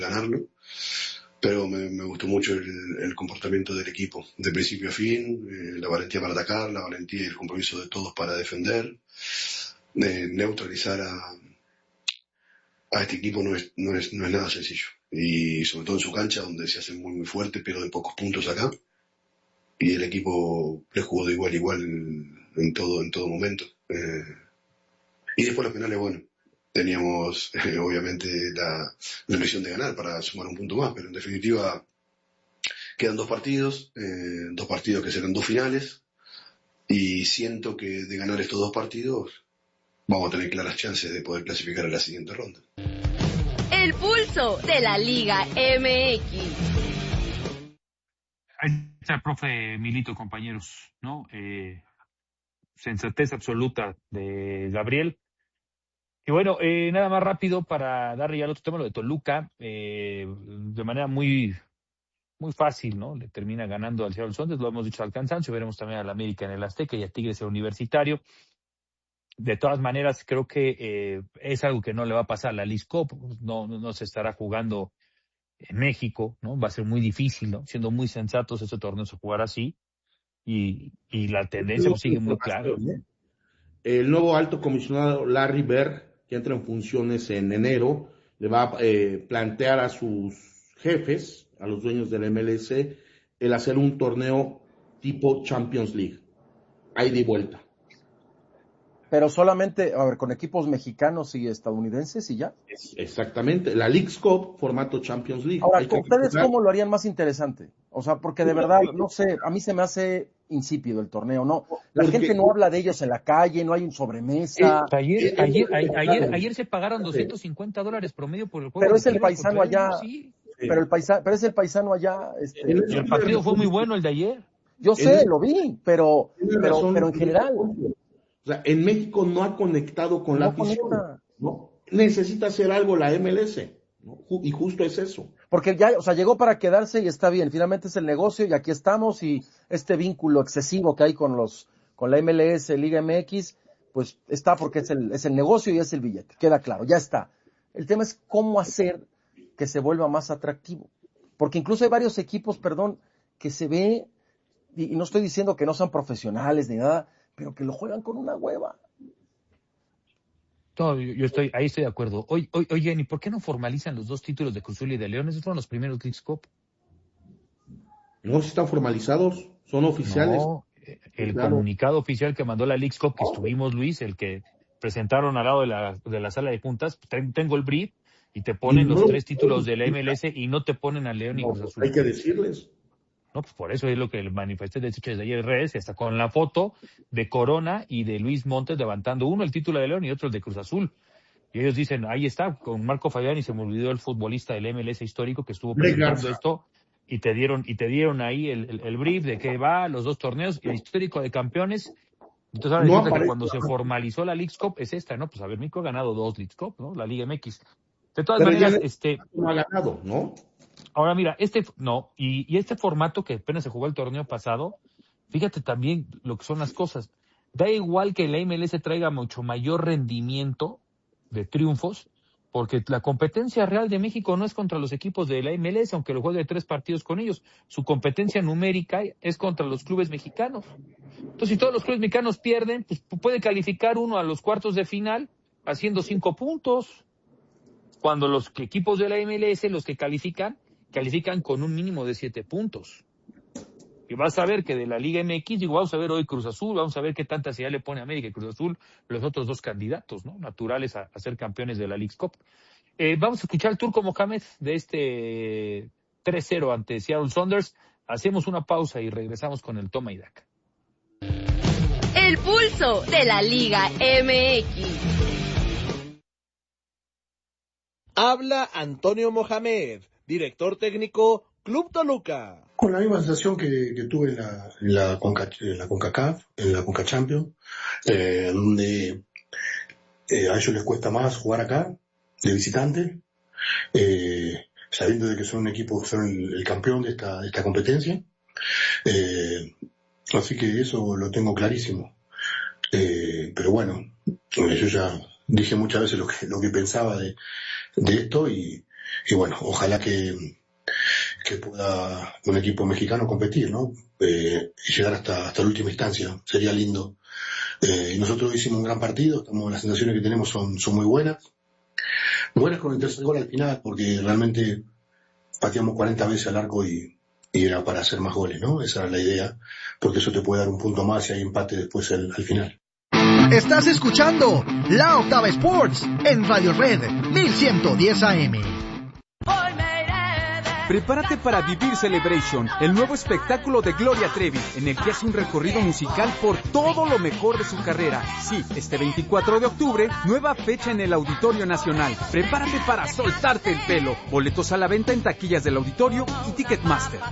ganarlo, pero me gustó mucho el comportamiento del equipo, de principio a fin, la valentía para atacar, la valentía y el compromiso de todos para defender, neutralizar a este equipo no es nada sencillo, y sobre todo en su cancha, donde se hacen muy fuerte, pierden pocos puntos acá, y el equipo le jugó de igual a igual en todo momento. Y después los penales, bueno, teníamos obviamente la misión de ganar para sumar un punto más, pero en definitiva quedan dos partidos que serán dos finales, y siento que de ganar estos dos partidos vamos a tener claras chances de poder clasificar a la siguiente ronda. El pulso de la Liga MX. Ahí está el profe Milito, compañeros, ¿no? Sensatez absoluta de Gabriel. Y bueno, nada más rápido para darle ya el otro tema, lo de Toluca, de manera muy, muy fácil, ¿no? Le termina ganando al Seattle Sounders, lo hemos dicho al cansancio, veremos también al América en el Azteca y a Tigres en el Universitario. De todas maneras, creo que es algo que no le va a pasar a la Leagues Cup, no se estará jugando en México, ¿no? Va a ser muy difícil, ¿no? Siendo muy sensatos, ese torneo se jugará así, y la tendencia pues, sigue muy clara. El nuevo alto comisionado Larry Berg, que entra en funciones en enero, le va a plantear a sus jefes, a los dueños del MLS, el hacer un torneo tipo Champions League, ahí de vuelta. Pero solamente, a ver, con equipos mexicanos y estadounidenses y ya. Exactamente, la Leagues Cup, formato Champions League. Ahora, ¿ustedes cómo lo harían más interesante? O sea, porque de verdad, no sé, a mí se me hace insípido el torneo, ¿no? La gente no habla de ellos en la calle, no hay un sobremesa. Ayer se pagaron $250 promedio por el juego. Pero es el paisano allá. Sí. Pero es el paisano allá. El partido fue muy bueno el de ayer. Yo sé, lo vi, pero en general. O sea, en México no ha conectado con la afición, ¿no? Necesita hacer algo la MLS, ¿no? Y justo es eso. Porque ya, o sea, llegó para quedarse y está bien. Finalmente es el negocio y aquí estamos, y este vínculo excesivo que hay con la MLS, Liga MX, pues está porque es el negocio y es el billete. Queda claro, ya está. El tema es cómo hacer que se vuelva más atractivo. Porque incluso hay varios equipos, que se ve, y no estoy diciendo que no sean profesionales ni nada, pero que lo juegan con una hueva. No, yo estoy de acuerdo. Oye, Jenny, ¿por qué no formalizan los dos títulos de Cruz Azul y de León? Esos fueron los primeros Leagues Cup. No, si están formalizados, son oficiales. No, el comunicado oficial que mandó la Leagues Cup, que estuvimos, Luis, el que presentaron al lado de la sala de juntas, tengo el brief, y te ponen los tres títulos de la MLS y no te ponen a León y Cruz Azul. Hay que decirles. No, pues por eso es lo que el manifesté desde ayer en redes, está con la foto de Corona y de Luis Montes levantando uno el título de León y otro el de Cruz Azul. Y ellos dicen, ahí está, con Marco Fabián, y se me olvidó el futbolista del MLS histórico que estuvo presentando esto, y te dieron ahí el brief de que va, los dos torneos, el histórico de campeones. Entonces ahora resulta que cuando se formalizó la Leagues Cup es esta, ¿no? Pues a ver, México ha ganado 2 Leagues Cup, ¿no? La Liga MX. De todas maneras, no ha ganado, ¿no? Ahora mira, y este formato que apenas se jugó el torneo pasado, fíjate también lo que son las cosas. Da igual que la MLS traiga mucho mayor rendimiento de triunfos, porque la competencia real de México no es contra los equipos de la MLS, aunque lo juegue 3 partidos con ellos. Su competencia numérica es contra los clubes mexicanos. Entonces, si todos los clubes mexicanos pierden, pues puede calificar uno a los cuartos de final haciendo 5 puntos. Cuando los equipos de la MLS, los que califican con un mínimo de 7 puntos. Y vas a ver que de la Liga MX, vamos a ver hoy Cruz Azul, vamos a ver qué tanta ansiedad le pone América y Cruz Azul, los otros dos candidatos, ¿no? Naturales a ser campeones de la Leagues Cup. Vamos a escuchar al Turco Mohamed de este 3-0 ante Seattle Sounders. Hacemos una pausa y regresamos con el toma y daca. El pulso de la Liga MX. Habla Antonio Mohamed, director técnico Club Toluca. Con la misma sensación que tuve en la CONCACAF, en la CONCA Champions, donde a ellos les cuesta más jugar acá, de visitante, sabiendo de que son un equipo que son el campeón de esta competencia. Así que eso lo tengo clarísimo. Pero bueno, yo ya dije muchas veces lo que pensaba de esto, y bueno, ojalá que pueda un equipo mexicano competir, ¿no? Y llegar hasta la última instancia, sería lindo. Nosotros hicimos un gran partido, las sensaciones que tenemos son muy buenas con el tercer gol al final, porque realmente pateamos 40 veces al arco y era para hacer más goles, ¿no? Esa era la idea, porque eso te puede dar un punto más si hay empate después al final. Estás escuchando La Octava Sports en Radio Red 1110 AM. Prepárate para vivir Celebration, el nuevo espectáculo de Gloria Trevi, en el que hace un recorrido musical por todo lo mejor de su carrera. Sí, este 24 de octubre, nueva fecha en el Auditorio Nacional. Prepárate para soltarte el pelo. Boletos a la venta en taquillas del auditorio y Ticketmaster.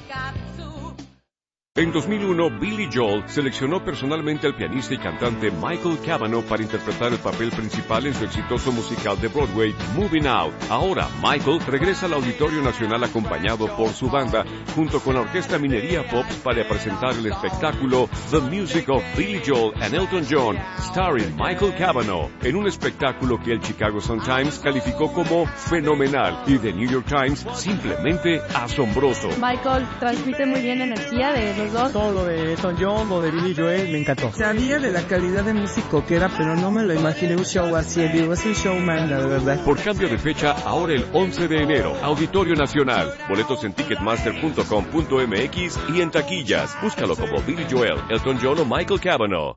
En 2001, Billy Joel seleccionó personalmente al pianista y cantante Michael Cavanaugh para interpretar el papel principal en su exitoso musical de Broadway, Moving Out. Ahora, Michael regresa al Auditorio Nacional acompañado por su banda, junto con la Orquesta Minería Pops para presentar el espectáculo The Music of Billy Joel and Elton John, starring Michael Cavanaugh, en un espectáculo que el Chicago Sun-Times calificó como fenomenal y The New York Times simplemente asombroso. Michael transmite muy bien energía de los dos. Todo lo de Elton John, lo de Billy Joel, me encantó. Sabía de la calidad de músico que era, pero no me lo imaginé un show así. Es un showman, la verdad. Por cambio de fecha, ahora el 11 de enero, Auditorio Nacional. Boletos en ticketmaster.com.mx y en taquillas. Búscalo como Billy Joel, Elton John o Michael Cavanaugh.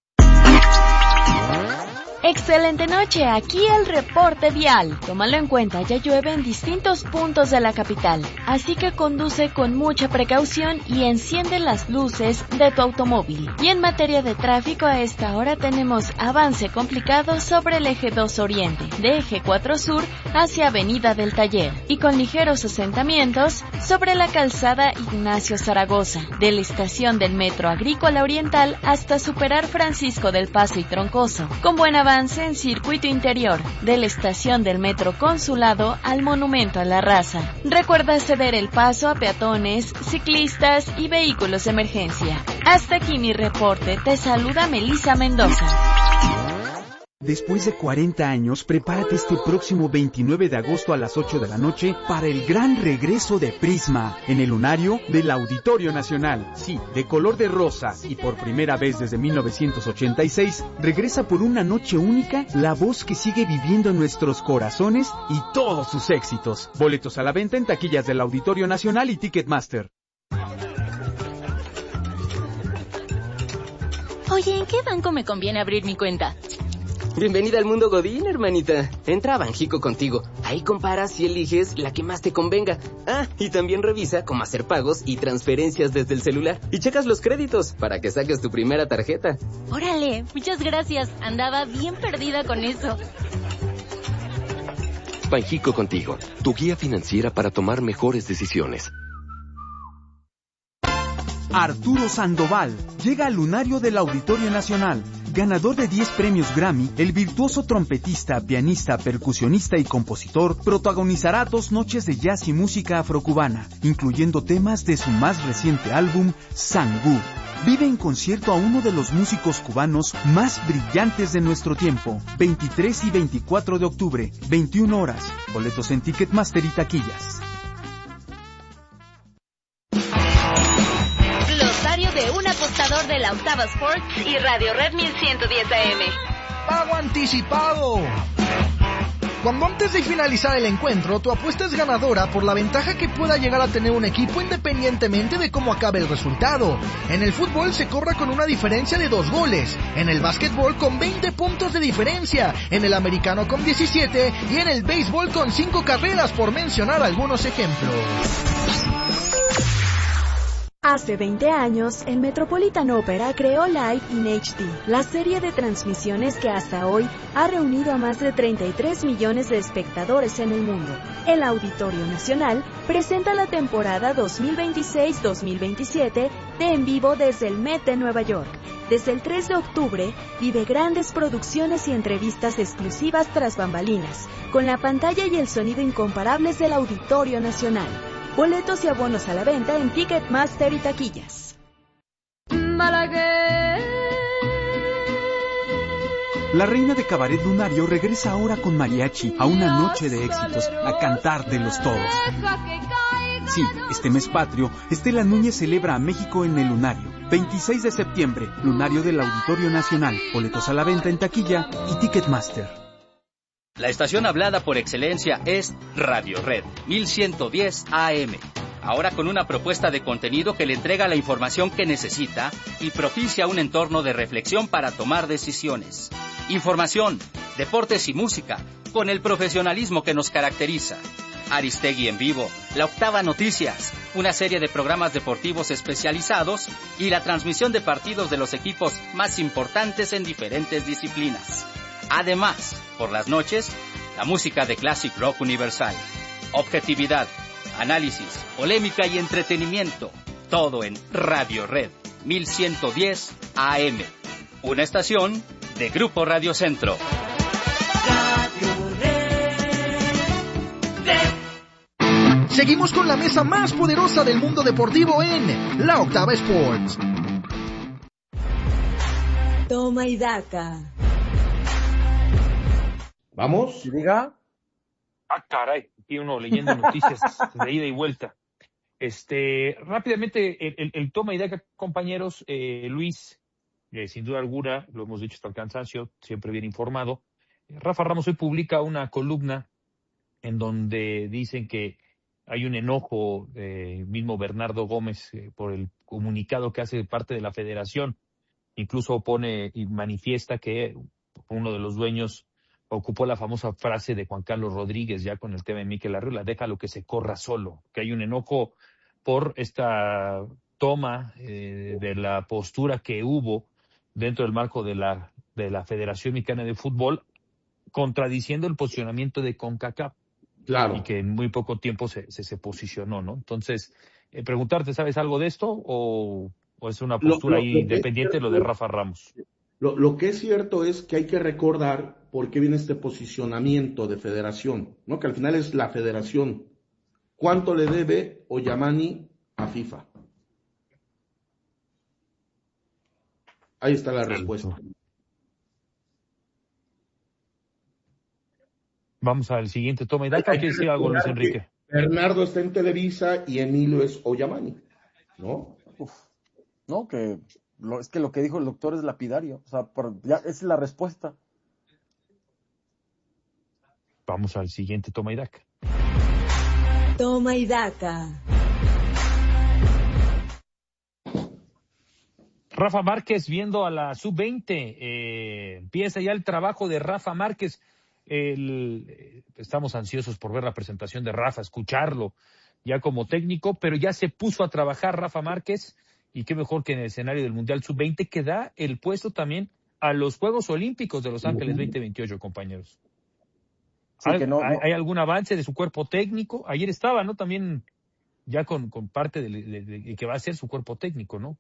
Excelente noche, aquí el reporte vial. Tómalo en cuenta, ya llueve en distintos puntos de la capital, así que conduce con mucha precaución y enciende las luces de tu automóvil. Y en materia de tráfico, a esta hora tenemos avance complicado sobre el eje 2 Oriente, de eje 4 Sur hacia Avenida del Taller, y con ligeros asentamientos sobre la calzada Ignacio Zaragoza, de la estación del Metro Agrícola Oriental hasta superar Francisco del Paso y Troncoso, con buen avance en circuito interior, de la estación del Metro Consulado al Monumento a la Raza. Recuerda ceder el paso a peatones, ciclistas y vehículos de emergencia. Hasta aquí mi reporte, te saluda Melissa Mendoza. Después de 40 años, prepárate este próximo 29 de agosto a las 8 de la noche para el gran regreso de Prisma en el lunario del Auditorio Nacional. Sí, de color de rosa y por primera vez desde 1986, regresa por una noche única la voz que sigue viviendo en nuestros corazones y todos sus éxitos. Boletos a la venta en taquillas del Auditorio Nacional y Ticketmaster. Oye, ¿en qué banco me conviene abrir mi cuenta? Bienvenida al mundo Godín, hermanita. Entra a Banjico Contigo. Ahí comparas y eliges la que más te convenga. Ah, y también revisa cómo hacer pagos y transferencias desde el celular. Y checas los créditos para que saques tu primera tarjeta. Órale, muchas gracias. Andaba bien perdida con eso. Banjico Contigo, tu guía financiera para tomar mejores decisiones. Arturo Sandoval llega al lunario del Auditorio Nacional. Ganador de 10 premios Grammy, el virtuoso trompetista, pianista, percusionista y compositor protagonizará 2 noches de jazz y música afrocubana, incluyendo temas de su más reciente álbum, Sangú. Vive en concierto a uno de los músicos cubanos más brillantes de nuestro tiempo. 23 y 24 de octubre, 21 horas. Boletos en Ticketmaster y taquillas. De un apostador de la Octava Sports y Radio Red 1110 AM. ¡Pago anticipado! Cuando antes de finalizar el encuentro, tu apuesta es ganadora por la ventaja que pueda llegar a tener un equipo independientemente de cómo acabe el resultado. En el fútbol se cobra con una diferencia de 2 goles, en el básquetbol con 20 puntos de diferencia, en el americano con 17 y en el béisbol con 5 carreras, por mencionar algunos ejemplos. Hace 20 años, el Metropolitan Opera creó Live in HD, la serie de transmisiones que hasta hoy ha reunido a más de 33 millones de espectadores en el mundo. El Auditorio Nacional presenta la temporada 2026-2027 de En Vivo desde el Met de Nueva York. Desde el 3 de octubre, vive grandes producciones y entrevistas exclusivas tras bambalinas, con la pantalla y el sonido incomparables del Auditorio Nacional. Boletos y abonos a la venta en Ticketmaster y taquillas. La reina de cabaret lunario regresa ahora con mariachi a una noche de éxitos, a cantar de los todos. Sí, este mes patrio, Estela Núñez celebra a México en el Lunario. 26 de septiembre, Lunario del Auditorio Nacional. Boletos a la venta en taquilla y Ticketmaster. La estación hablada por excelencia es Radio Red 1110 AM. Ahora con una propuesta de contenido que le entrega la información que necesita y propicia un entorno de reflexión para tomar decisiones. Información, deportes y música, con el profesionalismo que nos caracteriza. Aristegui en vivo, La Octava Noticias, una serie de programas deportivos especializados y la transmisión de partidos de los equipos más importantes en diferentes disciplinas. Además, por las noches, la música de Classic Rock Universal. Objetividad, análisis, polémica y entretenimiento. Todo en Radio Red 1110 AM. Una estación de Grupo Radio Centro. Seguimos con la mesa más poderosa del mundo deportivo en La Octava Sports. Toma y daca. ¿Vamos? ¿Diga? Caray, aquí uno leyendo noticias de ida y vuelta. Rápidamente, el toma y daca, compañeros, Luis, sin duda alguna, lo hemos dicho hasta el cansancio, siempre bien informado. Rafa Ramos hoy publica una columna en donde dicen que hay un enojo, mismo Bernardo Gómez, por el comunicado que hace parte de la federación. Incluso pone y manifiesta que uno de los dueños ocupó la famosa frase de Juan Carlos Rodríguez, ya con el tema de Mikel Arriola, déjalo que se corra solo, que hay un enojo por esta toma de la postura que hubo dentro del marco de la Federación Mexicana de Fútbol, contradiciendo el posicionamiento de CONCACAF. Claro. Y que en muy poco tiempo se posicionó, ¿no? Entonces, preguntarte, ¿sabes algo de esto o es una postura ahí independiente de lo de Rafa Ramos? Lo que es cierto es que hay que recordar por qué viene este posicionamiento de federación, ¿no? Que al final es la federación. ¿Cuánto le debe Oyamani a FIFA? Ahí está la respuesta. Vamos al siguiente toma y daca. ¿Quiere decir algo, Luis Enrique? Bernardo está en Televisa y Emilio es Oyamani, ¿no? No, es que lo que dijo el doctor es lapidario. O sea, ya esa es la respuesta. Vamos al siguiente toma y daca. Toma y daca. Rafa Márquez viendo a la sub-20. Empieza ya el trabajo de Rafa Márquez. Estamos ansiosos por ver la presentación de Rafa, escucharlo ya como técnico, pero ya se puso a trabajar Rafa Márquez, y qué mejor que en el escenario del Mundial Sub-20, que da el puesto también a los Juegos Olímpicos de Los Ángeles 2028, compañeros. Sí, ¿Hay algún avance de su cuerpo técnico? Ayer estaba, ¿no? También ya con parte de que va a ser su cuerpo técnico, ¿no?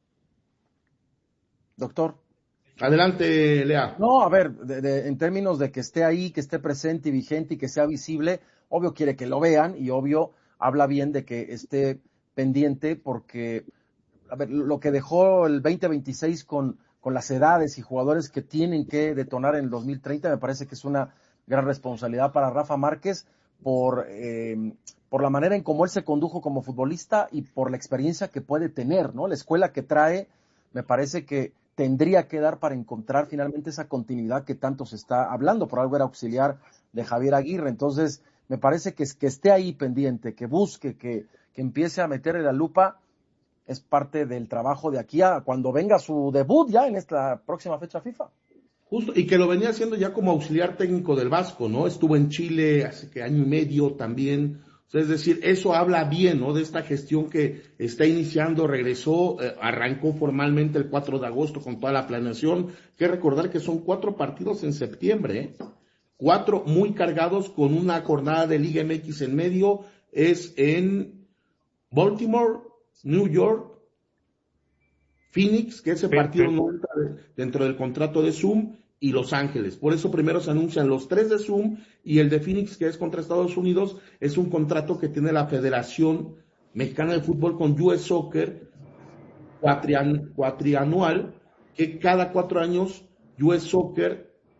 Doctor. Adelante, Lea. No, a ver, en términos de que esté ahí, que esté presente y vigente y que sea visible, obvio quiere que lo vean y obvio habla bien de que esté pendiente porque, a ver, lo que dejó el 2026 con las edades y jugadores que tienen que detonar en el 2030 me parece que es una gran responsabilidad para Rafa Márquez por la manera en cómo él se condujo como futbolista y por la experiencia que puede tener, ¿no? La escuela que trae me parece que tendría que dar para encontrar finalmente esa continuidad que tanto se está hablando. Por algo era auxiliar de Javier Aguirre. Entonces, me parece que esté ahí pendiente, que busque, que empiece a meterle la lupa, es parte del trabajo de aquí a cuando venga su debut ya en esta próxima fecha FIFA. Justo, y que lo venía haciendo ya como auxiliar técnico del Vasco, ¿no? Estuvo en Chile hace año y medio también. Es decir, eso habla bien, ¿no? De esta gestión que está iniciando, regresó, arrancó formalmente el 4 de agosto con toda la planeación. Hay que recordar que son 4 partidos en septiembre, ¿eh? 4 muy cargados con una jornada de Liga MX en medio. Es en Baltimore, New York, Phoenix, que ese partido no entra dentro del contrato de Zoom, y Los Ángeles. Por eso primero se anuncian los 3 de Zoom y el de Phoenix, que es contra Estados Unidos, es un contrato que tiene la Federación Mexicana de Fútbol con US Soccer cuatrianual, que cada 4 años US Soccer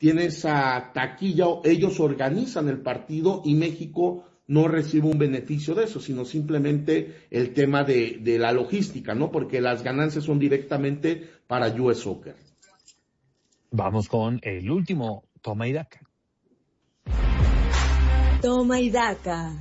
tiene esa taquilla, ellos organizan el partido y México no recibe un beneficio de eso, sino simplemente el tema de la logística, ¿no? Porque las ganancias son directamente para US Soccer. Vamos con el último, toma y daca. Toma y daca.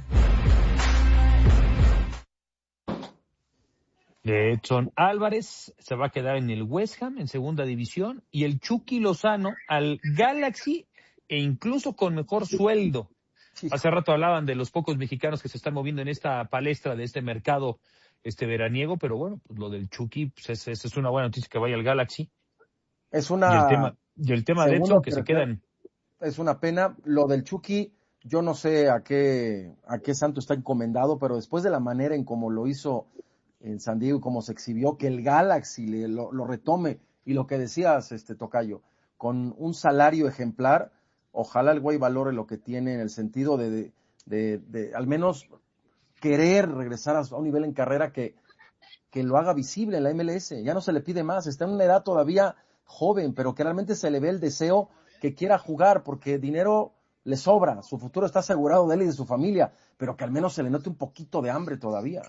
De Edson Álvarez se va a quedar en el West Ham en segunda división y el Chucky Lozano al Galaxy e incluso con mejor sueldo. Hace rato hablaban de los pocos mexicanos que se están moviendo en esta palestra de este mercado veraniego, pero bueno, pues lo del Chucky pues es una buena noticia que vaya al Galaxy. Es una y el tema de Edson que se quedan. Es una pena lo del Chucky. Yo no sé a qué santo está encomendado, pero después de la manera en cómo lo hizo en San Diego y cómo se exhibió, que el Galaxy lo retome, y lo que decías, Tocayo, con un salario ejemplar, ojalá el güey valore lo que tiene en el sentido de al menos querer regresar a un nivel en carrera que lo haga visible en la MLS. Ya no se le pide más, está en una edad todavía joven, pero que realmente se le ve el deseo que quiera jugar, porque dinero le sobra, su futuro está asegurado de él y de su familia, pero que al menos se le note un poquito de hambre todavía.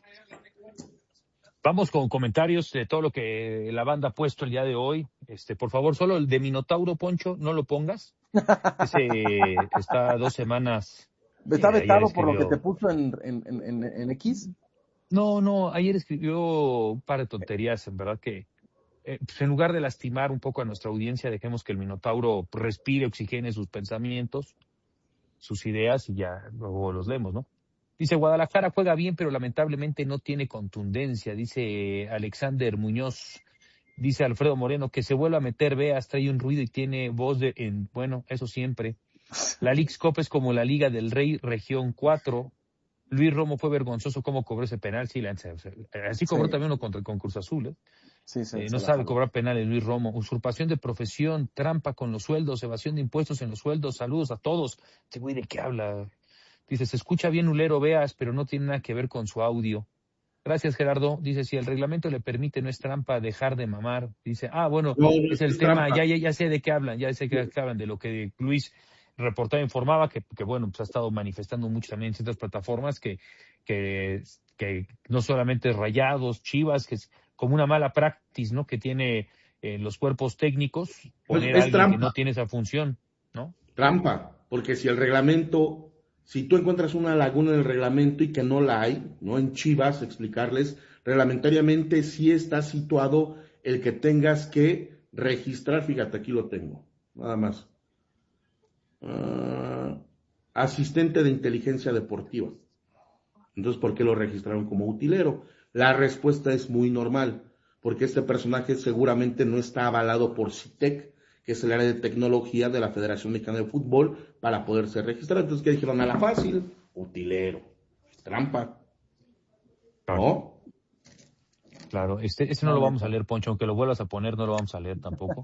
Vamos con comentarios de todo lo que la banda ha puesto el día de hoy. Por favor, solo el de Minotauro, Poncho, no lo pongas. Ese está 2 semanas. ¿Está vetado por lo que te puso en X? No, ayer escribió un par de tonterías, en verdad que pues en lugar de lastimar un poco a nuestra audiencia, dejemos que el Minotauro respire, oxigene sus pensamientos, sus ideas y ya luego los leemos, ¿no? Dice, Guadalajara juega bien, pero lamentablemente no tiene contundencia. Dice Alexander Muñoz. Dice Alfredo Moreno, que se vuelva a meter Veas, trae un ruido y tiene voz bueno, eso siempre. La Leagues Cup es como la Liga del Rey, región 4. Luis Romo fue vergonzoso cómo cobró ese penal. Sí, así cobró también uno con Cruz Azul, ¿eh? Sí, no sabe cobrar penales Luis Romo. Usurpación de profesión, trampa con los sueldos, evasión de impuestos en los sueldos. Saludos a todos. Este güey, ¿de qué habla? Dice, se escucha bien Ulero Veas, pero no tiene nada que ver con su audio. Gracias, Gerardo. Dice, si el reglamento le permite, no es trampa dejar de mamar. Dice, bueno, no, es el tema, ya sé de qué hablan, ya sé de qué hablan, de lo que Luis reportaba, informaba, que bueno, pues ha estado manifestando mucho también en ciertas plataformas, que no solamente Rayados, Chivas, que es como una mala praxis, ¿no? Que tiene los cuerpos técnicos, poner a alguien trampa. Que no tiene esa función, ¿no? Trampa, porque si el reglamento... Si tú encuentras una laguna en el reglamento y que no la hay, ¿no? En Chivas, explicarles, reglamentariamente sí está situado el que tengas que registrar, fíjate, aquí lo tengo, nada más. Asistente de inteligencia deportiva. Entonces, ¿por qué lo registraron como utilero? La respuesta es muy normal, porque este personaje seguramente no está avalado por CITEC, que es el área de tecnología de la Federación Mexicana de Fútbol, para poderse registrar. Entonces, ¿qué dijeron? A la fácil, utilero, trampa, ¿no? Claro, ese no lo vamos a leer, Poncho, aunque lo vuelvas a poner, no lo vamos a leer tampoco.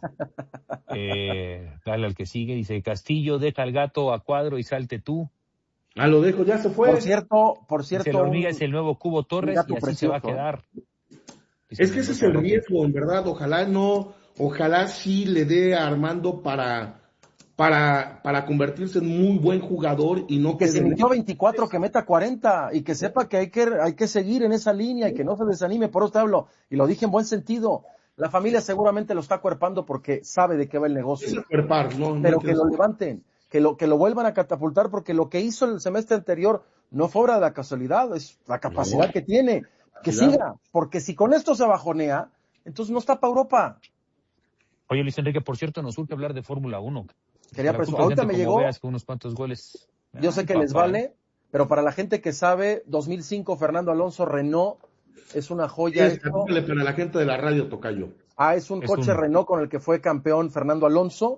Dale al que sigue, dice, Castillo, deja al gato a cuadro y salte tú. Lo dejo, ya se fue. Por cierto. Dice, la hormiga es el nuevo Cubo Torres y así precioso. Se va a quedar. Dice, es que ese es el riesgo, en verdad, ojalá sí le dé a Armando para convertirse en muy buen jugador y no que se metió 24, que meta 40 y que sepa que hay que seguir en esa línea y que no se desanime. Por eso te hablo, y lo dije en buen sentido. La familia seguramente lo está cuerpando porque sabe de qué va el negocio. Es cuerpar, ¿no? Pero que lo levanten, que lo vuelvan a catapultar, porque lo que hizo el semestre anterior no fue obra de la casualidad, es la capacidad que tiene. Que siga, porque si con esto se bajonea, entonces no está para Europa. Oye, Luis Enrique, por cierto, nos urge hablar de Fórmula 1. Ahorita me llegó. Veas con unos cuantos goles. Yo sé que les vale, pero para la gente que sabe, 2005 Fernando Alonso Renault es una joya. Para la gente de la radio, Tocayo. Es un coche Renault con el que fue campeón Fernando Alonso.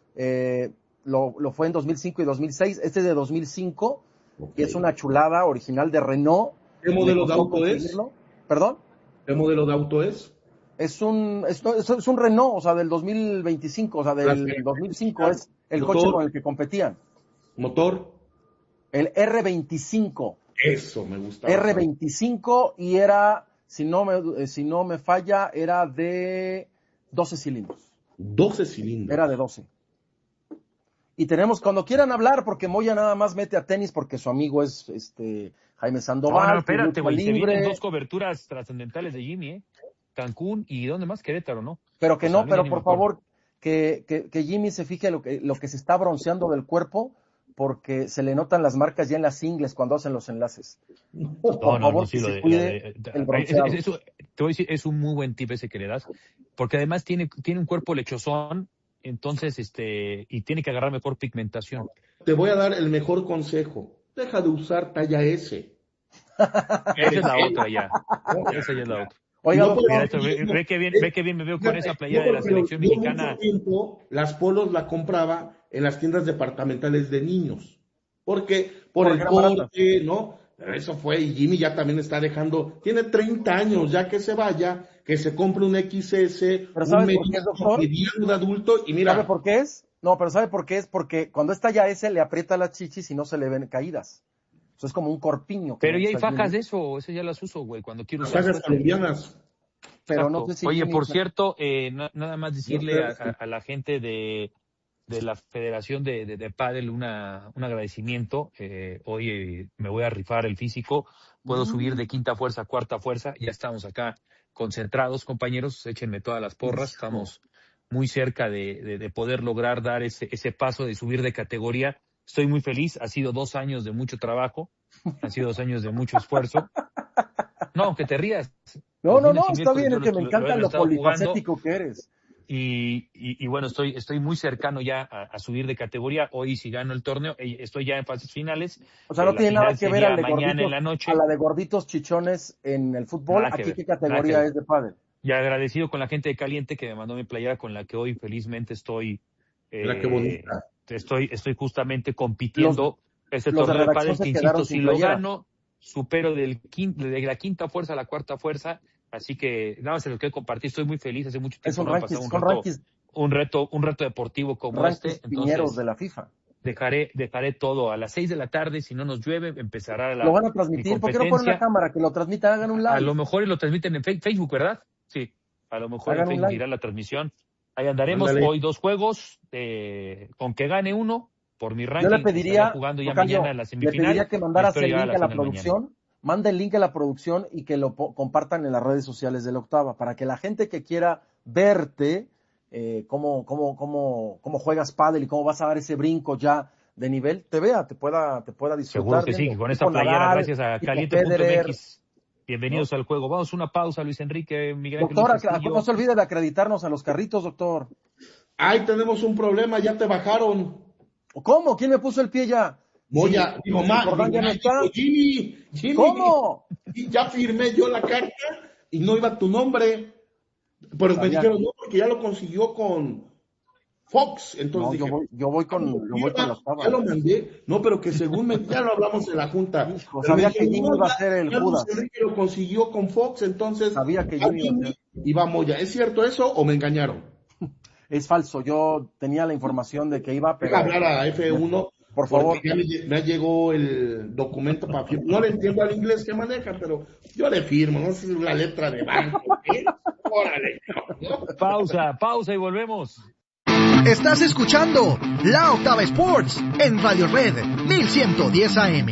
Lo fue en 2005 y 2006. Este es de 2005 y es una chulada original de Renault. ¿Qué modelo de auto es? ¿Perdón? ¿Qué modelo de auto es? Es un Renault, o sea, del 2025, o sea, del 2005 es el motor, coche con el que competían. ¿Motor? El R25. Eso me gustaba. R25 y era, si no me falla, era de 12 cilindros. 12 cilindros. Era de 12. Y tenemos, cuando quieran hablar, porque Moya nada más mete a tenis porque su amigo es Jaime Sandoval. No, espérate, güey, se vienen 2 coberturas trascendentales de Jimmy, Cancún y ¿dónde más? Querétaro, ¿no? Pero que no, pero por favor, que Jimmy se fije lo que se está bronceando del cuerpo, porque se le notan las marcas ya en las ingles cuando hacen los enlaces. Por favor, sí, que se cuide el bronceado. Te voy a decir, es un muy buen tip ese que le das, porque además tiene un cuerpo lechosón, entonces, y tiene que agarrar mejor pigmentación. Te voy a dar el mejor consejo. Deja de usar talla S. Esa es la otra ya. Esa ya es la otra. Oiga, ve que bien me veo con esa playera de la selección mexicana. Mucho tiempo, las polos la compraba en las tiendas departamentales de niños. Porque por el corte, ¿no? Pero eso fue, y Jimmy ya también está dejando, tiene 30 años, ya que se vaya, que se compre un XS, ¿pero sabes un por qué es, doctor? mediano de adulto, y mira. ¿Sabe por qué es? No, pero ¿sabe por qué es? Porque cuando está ya ese, le aprieta las chichis y no se le ven caídas. Eso es como un corpiño. Pero ya hay fajas de eso, ya las uso, güey, cuando quiero usar. Fajas colombianas. Pero no sé si oye, por cierto, nada más decirle a la gente de la Federación de Pádel un agradecimiento. Hoy me voy a rifar el físico, puedo subir de quinta fuerza a cuarta fuerza, ya estamos acá concentrados, compañeros, échenme todas las porras, estamos muy cerca de poder lograr dar ese paso de subir de categoría. Estoy muy feliz, ha sido 2 años de mucho trabajo, ha sido 2 años de mucho esfuerzo. No, que te rías. No, está bien, es que me encanta lo polifacético que eres. Y bueno, estoy muy cercano ya a subir de categoría. Hoy si gano el torneo, estoy ya en fases finales. O sea, no tiene nada que ver a la de gorditos chichones en el fútbol. ¿Aquí qué categoría es de pádel? Y agradecido con la gente de Caliente que me mandó mi playera con la que hoy felizmente estoy. Mira qué bonita. Estoy justamente compitiendo ese torneo de pádel que, insisto, si lo gano, supero de la quinta fuerza a la cuarta fuerza. Así que nada más se lo quiero compartir, estoy muy feliz, hace mucho tiempo no ha pasado un reto deportivo como este. Entonces, de la FIFA. Dejaré todo a las 6 de la tarde, si no nos llueve, empezará ¿Lo van a transmitir? ¿Por qué no ponen la cámara? Que lo transmitan, hagan un live. A lo mejor lo transmiten en Facebook, ¿verdad? Sí, a lo mejor en Facebook irá la transmisión. Ahí andaremos. Ándale. Hoy 2 juegos, con que gane uno, por mi ranking. Yo le pediría, jugando ya mañana en la semifinal. Le pediría que mandaras el link a la producción. Manda el link a la producción y que lo compartan en las redes sociales de la Octava, para que la gente que quiera verte, cómo juegas pádel y cómo vas a dar ese brinco ya de nivel, te vea, te pueda disfrutar. Seguro que sí, con esta playera, gracias a Caliente.mx. Bienvenidos al juego. Vamos a una pausa, Luis Enrique, Miguel. Doctor, no se olvide de acreditarnos a los carritos, doctor. Ay, tenemos un problema, ya te bajaron. ¿Cómo? ¿Quién me puso el pie ya? Jimmy, ¿cómo? Y ya firmé yo la carta y no iba tu nombre, pero me dijeron no, porque ya lo consiguió con Fox, entonces no, dije, yo voy con la Octava. Ya lo mandé, no, pero que según ya lo hablamos en la junta. Hijo, sabía que Jimmy iba a ser el Judas. Enrique lo consiguió con Fox, entonces sabía que Jimmy iba a Moya. ¿Es cierto eso o me engañaron? Es falso, yo tenía la información de que iba, pero hablar a F1. Por favor. Ya me llegó el documento para firmar. No le entiendo al inglés que maneja, pero yo le firmo, no sé si es la letra de banco. Órale. Pausa y volvemos. Estás escuchando La Octava Sports en Radio Red 1110 AM.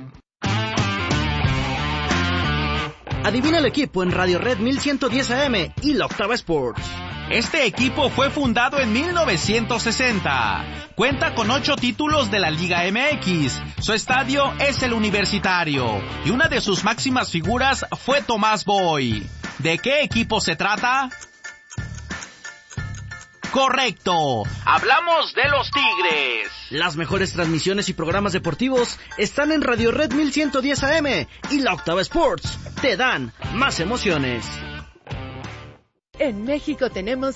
Adivina el equipo en Radio Red 1110 AM y La Octava Sports. Este equipo fue fundado en 1960. Cuenta con 8 títulos de la Liga MX. Su estadio es el Universitario. Y una de sus máximas figuras fue Tomás Boy. ¿De qué equipo se trata? Correcto. Hablamos de los Tigres. Las mejores transmisiones y programas deportivos están en Radio Red 1110 AM y La Octava Sports. Te dan más emociones. En México tenemos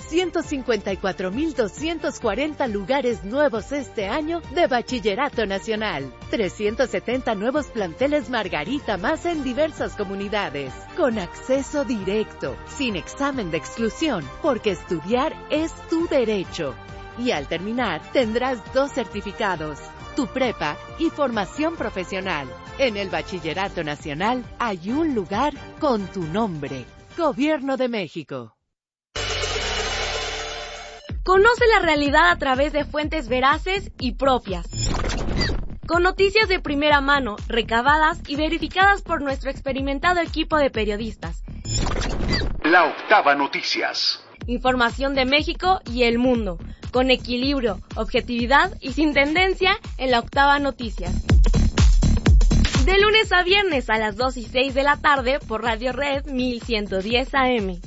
154,240 lugares nuevos este año de Bachillerato Nacional. 370 nuevos planteles Margarita más en diversas comunidades. Con acceso directo, sin examen de exclusión, porque estudiar es tu derecho. Y al terminar, tendrás 2 certificados, tu prepa y formación profesional. En el Bachillerato Nacional hay un lugar con tu nombre. Gobierno de México. Conoce la realidad a través de fuentes veraces y propias, con noticias de primera mano, recabadas y verificadas por nuestro experimentado equipo de periodistas. La Octava Noticias. Información de México y el mundo, con equilibrio, objetividad y sin tendencia en La Octava Noticias. De lunes a viernes a las 2 y 6 de la tarde por Radio Red 1110 AM.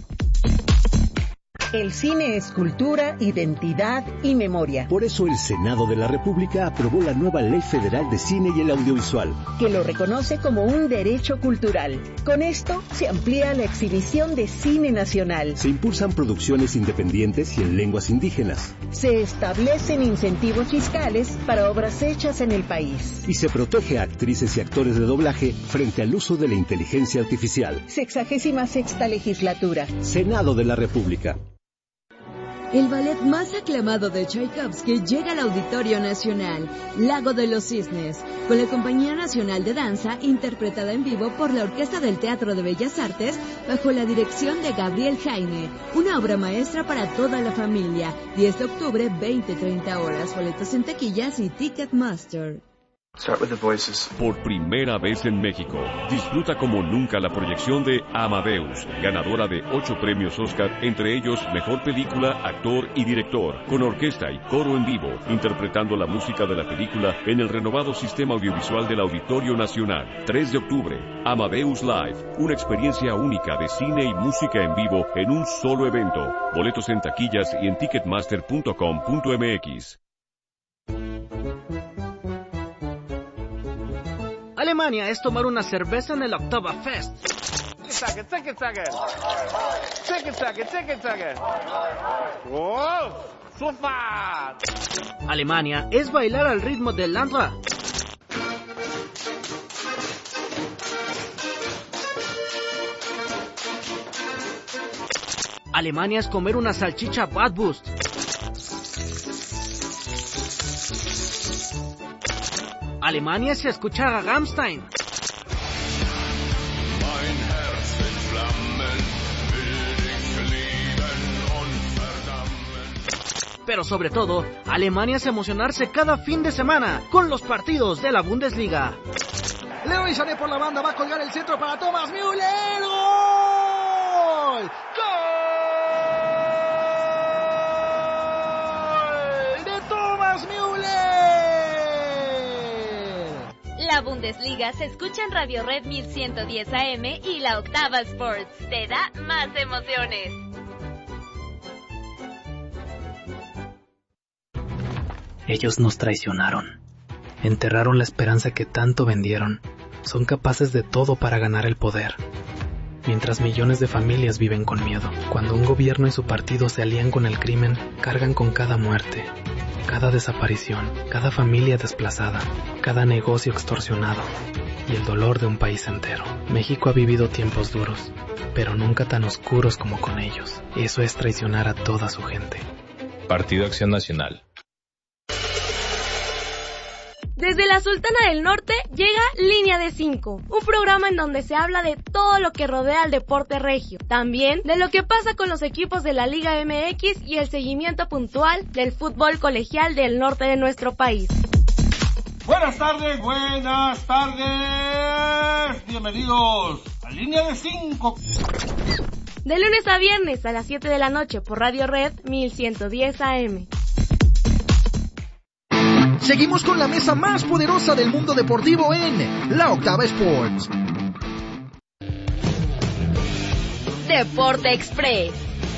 El cine es cultura, identidad y memoria. Por eso el Senado de la República aprobó la nueva Ley Federal de Cine y el Audiovisual, que lo reconoce como un derecho cultural. Con esto se amplía la exhibición de cine nacional. Se impulsan producciones independientes y en lenguas indígenas. Se establecen incentivos fiscales para obras hechas en el país. Y se protege a actrices y actores de doblaje frente al uso de la inteligencia artificial. 66ª Legislatura. Senado de la República. El ballet más aclamado de Tchaikovsky llega al Auditorio Nacional, Lago de los Cisnes, con la Compañía Nacional de Danza, interpretada en vivo por la Orquesta del Teatro de Bellas Artes, bajo la dirección de Gabriel Jaime. Una obra maestra para toda la familia. 10 de octubre, 20-30 horas. Boletos en taquillas y Ticketmaster. Por primera vez en México, disfruta como nunca la proyección de Amadeus, ganadora de 8 premios Oscar, entre ellos Mejor Película, Actor y Director, con orquesta y coro en vivo, interpretando la música de la película en el renovado sistema audiovisual del Auditorio Nacional. 3 de octubre, Amadeus Live, una experiencia única de cine y música en vivo en un solo evento. Boletos en taquillas y en ticketmaster.com.mx. Alemania es tomar una cerveza en el Oktoberfest. Alemania es bailar al ritmo del Landra. Alemania es comer una salchicha Bratwurst. Alemania es escuchar a Rammstein. Pero sobre todo, Alemania es emocionarse cada fin de semana con los partidos de la Bundesliga. Leroy Sané por la banda va a colgar el centro para Thomas Müller. ¡Gol! ¡Gol! ¡De Thomas Müller! La Bundesliga se escucha en Radio Red 1110 AM y La Octava Sports. Te da más emociones. Ellos nos traicionaron. Enterraron la esperanza que tanto vendieron. Son capaces de todo para ganar el poder. Mientras millones de familias viven con miedo. Cuando un gobierno y su partido se alían con el crimen, cargan con cada muerte, cada desaparición, cada familia desplazada, cada negocio extorsionado y el dolor de un país entero. México ha vivido tiempos duros, pero nunca tan oscuros como con ellos. Eso es traicionar a toda su gente. Partido Acción Nacional. Desde la Sultana del Norte llega Línea de 5, un programa en donde se habla de todo lo que rodea al deporte regio, también de lo que pasa con los equipos de la Liga MX y el seguimiento puntual del fútbol colegial del norte de nuestro país. Buenas tardes, bienvenidos a Línea de 5. De lunes a viernes a las 7 de la noche por Radio Red 1110 AM. Seguimos con la mesa más poderosa del mundo deportivo en La Octava Sports. Deporte Express.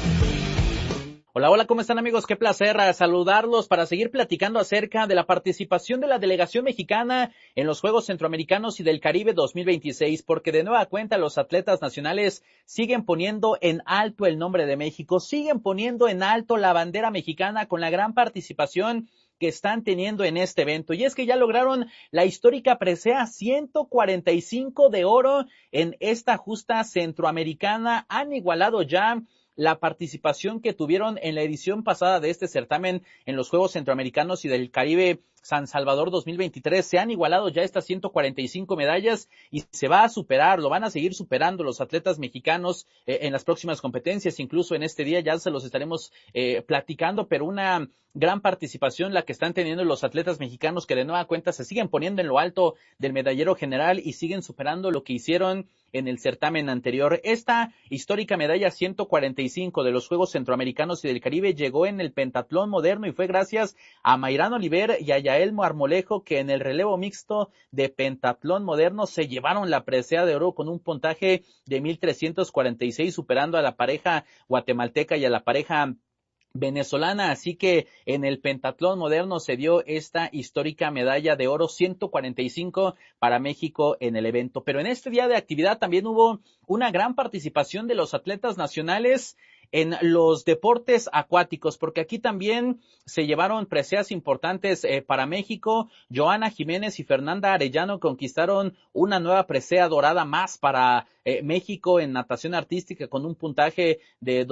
Hola, ¿cómo están amigos? Qué placer saludarlos para seguir platicando acerca de la participación de la delegación mexicana en los Juegos Centroamericanos y del Caribe 2026, porque de nueva cuenta los atletas nacionales siguen poniendo en alto el nombre de México, siguen poniendo en alto la bandera mexicana con la gran participación que están teniendo en este evento. Y es que ya lograron la histórica presea 145 de oro en esta justa centroamericana. Han igualado ya la participación que tuvieron en la edición pasada de este certamen en los Juegos Centroamericanos y del Caribe San Salvador 2023. Se han igualado ya estas 145 medallas y se va a superar, lo van a seguir superando los atletas mexicanos en las próximas competencias, incluso en este día ya se los estaremos platicando, pero una gran participación la que están teniendo los atletas mexicanos, que de nueva cuenta se siguen poniendo en lo alto del medallero general y siguen superando lo que hicieron en el certamen anterior. Esta histórica medalla 145 de los Juegos Centroamericanos y del Caribe llegó en el pentatlón moderno y fue gracias a Mayrán Oliver y a Yael Marmolejo, que en el relevo mixto de pentatlón moderno se llevaron la presea de oro con un puntaje de 1,346, superando a la pareja guatemalteca y a la pareja venezolana. Así que en el pentatlón moderno se dio esta histórica medalla de oro 145 para México en el evento. Pero en este día de actividad también hubo una gran participación de los atletas nacionales en los deportes acuáticos, porque aquí también se llevaron preseas importantes para México. Joana Jiménez y Fernanda Arellano conquistaron una nueva presea dorada más para México en natación artística con un puntaje de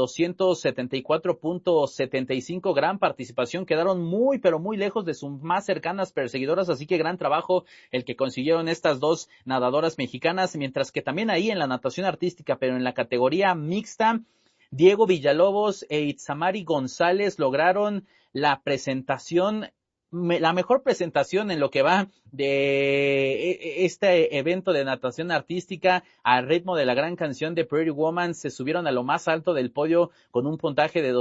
274.75, gran participación. Quedaron muy pero muy lejos de sus más cercanas perseguidoras, así que gran trabajo el que consiguieron estas dos nadadoras mexicanas, mientras que también ahí en la natación artística, pero en la categoría mixta, Diego Villalobos e Itzamari González lograron la mejor presentación en lo que va de este evento de natación artística al ritmo de la gran canción de Pretty Woman. Se subieron a lo más alto del podio con un puntaje de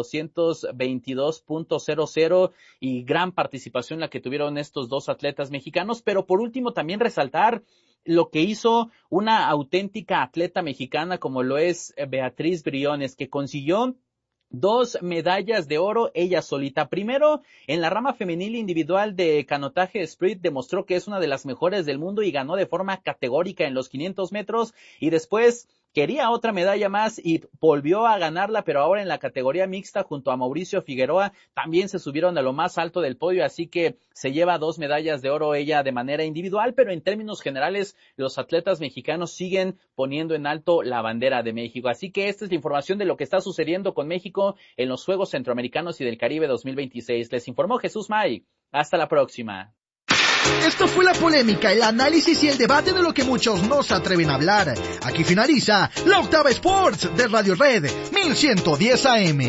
222.00 y gran participación la que tuvieron estos dos atletas mexicanos. Pero por último también resaltar lo que hizo una auténtica atleta mexicana como lo es Beatriz Briones, que consiguió 2 medallas de oro ella solita. Primero, en la rama femenil individual de canotaje sprint, demostró que es una de las mejores del mundo y ganó de forma categórica en los 500 metros, y después quería otra medalla más y volvió a ganarla, pero ahora en la categoría mixta junto a Mauricio Figueroa también se subieron a lo más alto del podio, así que se lleva 2 medallas de oro ella de manera individual, pero en términos generales los atletas mexicanos siguen poniendo en alto la bandera de México. Así que esta es la información de lo que está sucediendo con México en los Juegos Centroamericanos y del Caribe 2026. Les informó Jesús May. Hasta la próxima. Esto fue la polémica, el análisis y el debate de lo que muchos no se atreven a hablar. Aquí finaliza la Octava Sports de Radio Red 1110 AM.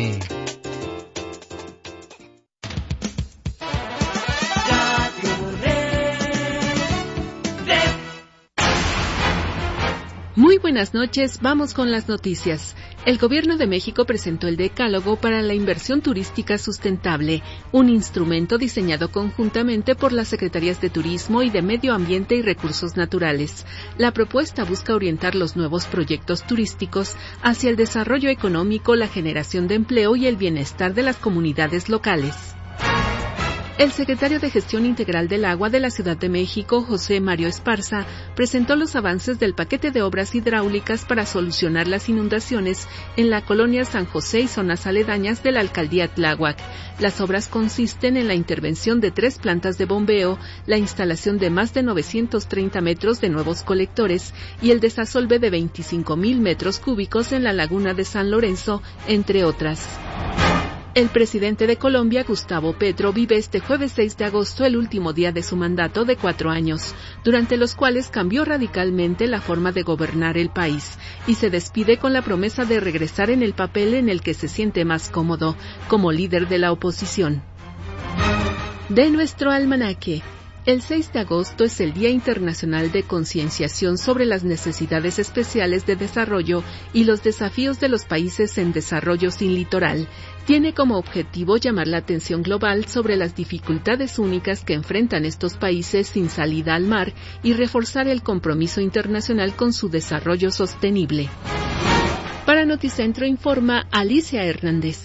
Muy buenas noches, vamos con las noticias. El Gobierno de México presentó el Decálogo para la Inversión Turística Sustentable, un instrumento diseñado conjuntamente por las Secretarías de Turismo y de Medio Ambiente y Recursos Naturales. La propuesta busca orientar los nuevos proyectos turísticos hacia el desarrollo económico, la generación de empleo y el bienestar de las comunidades locales. El secretario de Gestión Integral del Agua de la Ciudad de México, José Mario Esparza, presentó los avances del paquete de obras hidráulicas para solucionar las inundaciones en la colonia San José y zonas aledañas de la alcaldía Tláhuac. Las obras consisten en la intervención de 3 plantas de bombeo, la instalación de más de 930 metros de nuevos colectores y el desasolve de 25,000 metros cúbicos en la laguna de San Lorenzo, entre otras. El presidente de Colombia, Gustavo Petro, vive este jueves 6 de agosto el último día de su mandato de 4 años, durante los cuales cambió radicalmente la forma de gobernar el país, y se despide con la promesa de regresar en el papel en el que se siente más cómodo, como líder de la oposición. De nuestro almanaque. El 6 de agosto es el Día Internacional de Concienciación sobre las Necesidades Especiales de Desarrollo y los desafíos de los países en desarrollo sin litoral. Tiene como objetivo llamar la atención global sobre las dificultades únicas que enfrentan estos países sin salida al mar y reforzar el compromiso internacional con su desarrollo sostenible. Para Noticentro informa Alicia Hernández.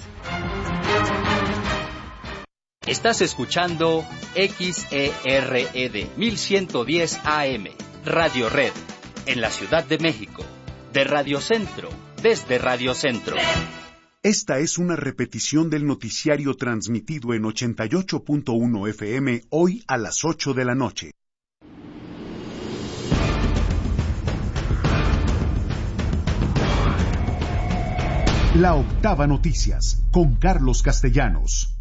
Estás escuchando XERED 1110 AM, Radio Red, en la Ciudad de México, de Radio Centro, desde Radio Centro. Esta es una repetición del noticiario transmitido en 88.1 FM hoy a las 8 de la noche. La Octava Noticias, con Carlos Castellanos.